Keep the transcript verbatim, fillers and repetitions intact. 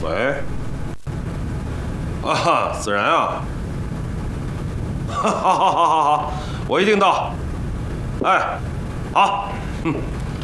喂，啊，子然啊，好好好好好，我一定到。哎，好，嗯。